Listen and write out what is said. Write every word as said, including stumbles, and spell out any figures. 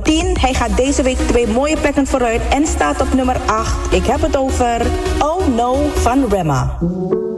tien. Hij gaat deze week twee mooie plekken vooruit en staat op nummer acht. Ik heb het over Oh No van Rema.